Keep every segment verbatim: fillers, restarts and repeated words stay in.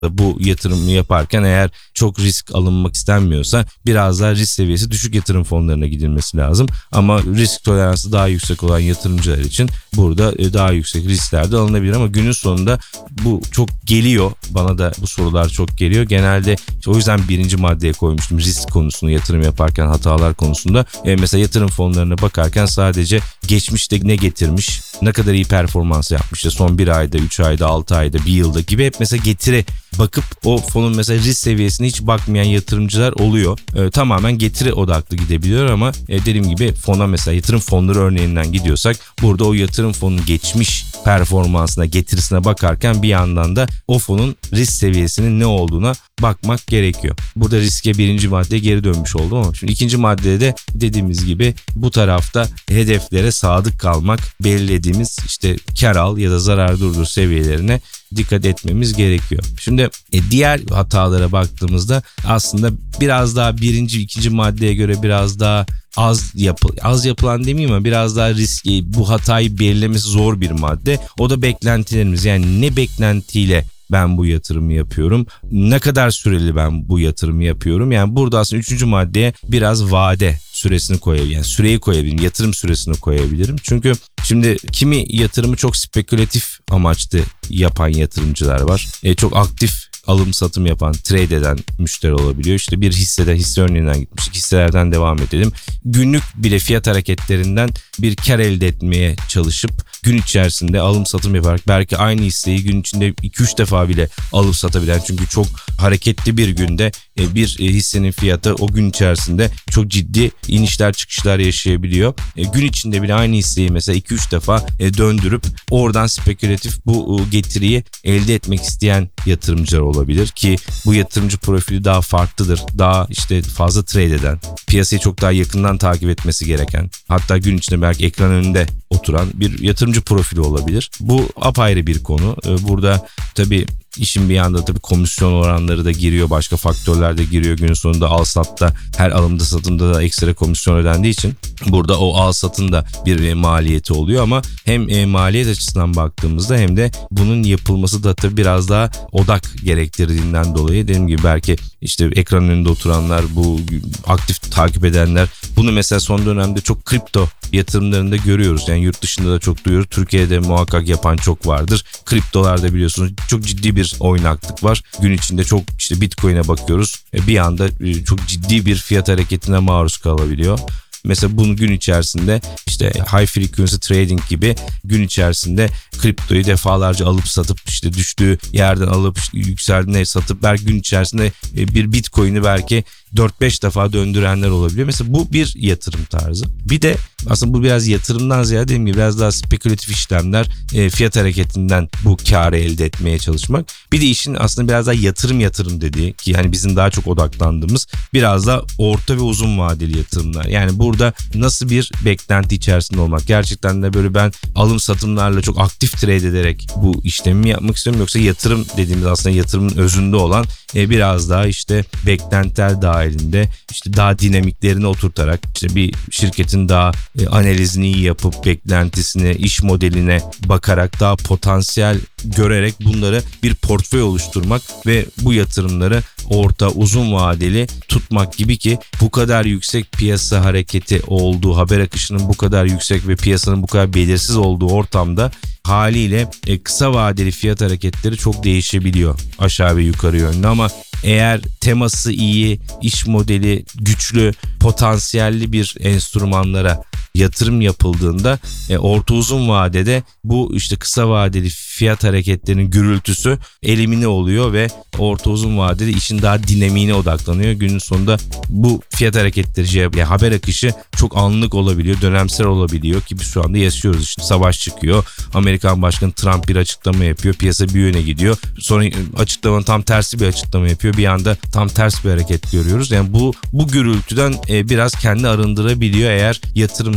Bu yatırımı yaparken eğer çok risk alınmak istenmiyorsa biraz daha risk seviyesi düşük yatırım fonlarına gidilmesi lazım. Ama risk toleransı daha yüksek olan yatırımcılar için burada daha yüksek riskler de alınabilir. Ama günün sonunda bu çok geliyor. Bana da bu sorular çok geliyor. Genelde o yüzden birinci maddeye koymuştum risk konusunu, yatırım yaparken hatalar konusunda. E mesela yatırım fonlarına bakarken sadece geçmişte ne getirmiş, ne kadar iyi performans yapmış, işte son bir ayda, üç ayda, altı ayda, bir yılda gibi hep mesela getiri bakıp o fonun mesela risk seviyesine hiç bakmayan yatırımcılar oluyor. E, tamamen getiri odaklı gidebiliyor ama e, dediğim gibi fona mesela yatırım fonları örneğinden gidiyorsak burada o yatırım fonunun geçmiş performansına, getirisine bakarken bir yandan da o fonun risk seviyesinin ne olduğuna bakmak gerekiyor. Burada riske birinci maddeye geri dönmüş oldum ama şimdi ikinci maddede de dediğimiz gibi bu tarafta hedeflere sadık kalmak, belirlediğimiz işte kar al ya da zarar durdur seviyelerine dikkat etmemiz gerekiyor. Şimdi e, diğer hatalara baktığımızda aslında biraz daha birinci, ikinci maddeye göre biraz daha az yapı, az yapılan demeyeyim ama biraz daha riskli, bu hatayı belirlemesi zor bir madde. O da beklentilerimiz. Yani ne beklentiyle ben bu yatırımı yapıyorum? Ne kadar süreli ben bu yatırımı yapıyorum? Yani burada aslında üçüncü maddeye biraz vade süresini koyabilirim. Yani süreyi koyabilirim. Yatırım süresini koyabilirim. Çünkü şimdi kimi yatırımı çok spekülatif amaçlı yapan yatırımcılar var. E, çok aktif alım satım yapan, trade eden müşteri olabiliyor. İşte bir hisseden, hisse örneğinden gitmiştik. Hisselerden devam edelim. Günlük bile fiyat hareketlerinden bir kar elde etmeye çalışıp gün içerisinde alım satım yaparak belki aynı hisseyi gün içinde iki üç defa bile alıp satabilen, çünkü çok hareketli bir günde bir hissenin fiyatı o gün içerisinde çok ciddi inişler çıkışlar yaşayabiliyor. Gün içinde bile aynı hisseyi mesela iki üç defa döndürüp oradan spekülatif bu getiriyi elde etmek isteyen yatırımcılar olabilir ki bu yatırımcı profili daha farklıdır. Daha işte fazla trade eden, piyasayı çok daha yakından takip etmesi gereken, hatta gün içinde belki ekran önünde oturan bir yatırımcı profili olabilir. Bu apayrı bir konu. Burada tabii İşin bir yanda tabii komisyon oranları da giriyor, başka faktörler de giriyor. Günün sonunda al satta her alımda satımda da ekstra komisyon ödendiği için burada o al satın da bir maliyeti oluyor ama hem maliyet açısından baktığımızda hem de bunun yapılması da tabii biraz daha odak gerektirdiğinden dolayı, dediğim gibi belki işte ekran önünde oturanlar, bu aktif takip edenler, bunu mesela son dönemde çok kripto yatırımlarında görüyoruz. Yani yurt dışında da çok duyuyoruz. Türkiye'de muhakkak yapan çok vardır. Kriptolarda biliyorsunuz çok ciddi bir oynaklık var. Gün içinde çok işte Bitcoin'e bakıyoruz. Bir anda çok ciddi bir fiyat hareketine maruz kalabiliyor. Mesela bunu gün içerisinde işte high frequency trading gibi gün içerisinde kriptoyu defalarca alıp satıp işte düştüğü yerden alıp işte yükseldiğinde satıp belki gün içerisinde bir Bitcoin'i belki dört beş defa döndürenler olabiliyor. Mesela bu bir yatırım tarzı. Bir de aslında bu biraz yatırımdan ziyade dediğim gibi biraz daha spekülatif işlemler, e, fiyat hareketinden bu karı elde etmeye çalışmak. Bir de işin aslında biraz daha yatırım yatırım dediği, ki hani bizim daha çok odaklandığımız biraz da orta ve uzun vadeli yatırımlar. Yani burada nasıl bir beklenti içerisinde olmak? Gerçekten de böyle ben alım satımlarla çok aktif trade ederek bu işlemi yapmak istiyorum, yoksa yatırım dediğimiz aslında yatırımın özünde olan e, biraz daha işte beklentiler dahilinde işte daha dinamiklerini oturtarak işte bir şirketin daha e, analizini iyi yapıp beklentisine, iş modeline bakarak daha potansiyel görerek bunları bir portföy oluşturmak ve bu yatırımları orta uzun vadeli tutmak gibi, ki bu kadar yüksek piyasa hareketi olduğu, haber akışının bu kadar yüksek ve piyasanın bu kadar belirsiz olduğu ortamda haliyle e, kısa vadeli fiyat hareketleri çok değişebiliyor aşağı ve yukarı yönlü. Ama eğer teması iyi, iş modeli güçlü, potansiyelli bir enstrümanlara yatırım yapıldığında e, orta uzun vadede bu işte kısa vadeli fiyat hareketlerinin gürültüsü elimine oluyor ve orta uzun vadede işin daha dinamiğine odaklanıyor. Günün sonunda bu fiyat hareketleri, yani haber akışı çok anlık olabiliyor, dönemsel olabiliyor ki biz şu anda yaşıyoruz. İşte savaş çıkıyor, Amerikan Başkanı Trump bir açıklama yapıyor, piyasa bir yöne gidiyor. Sonra açıklamanın tam tersi bir açıklama yapıyor, bir anda tam ters bir hareket görüyoruz. Yani bu bu gürültüden e, biraz kendi arındırabiliyor eğer yatırım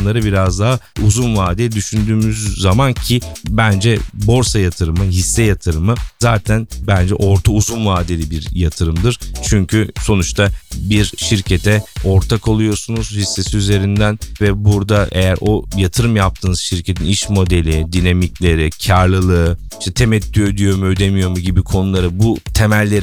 yatırımları biraz daha uzun vadeli düşündüğümüz zaman ki bence borsa yatırımı, hisse yatırımı zaten bence orta uzun vadeli bir yatırımdır. Çünkü sonuçta bir şirkete ortak oluyorsunuz hissesi üzerinden ve burada eğer o yatırım yaptığınız şirketin iş modeli, dinamikleri, karlılığı, işte temettü ödüyor mu ödemiyor mu gibi konuları, bu temelleri